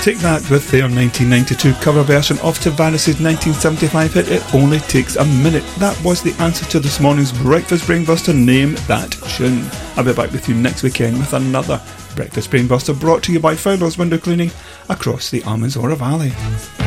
Take That with their 1992 cover version of Tavares' 1975 hit It Only Takes a Minute. That was the answer to this morning's Breakfast Brainbuster, Name That Tune. I'll be back with you next weekend with another Breakfast Brainbuster brought to you by Fowler's Window Cleaning across the Armanzora Valley.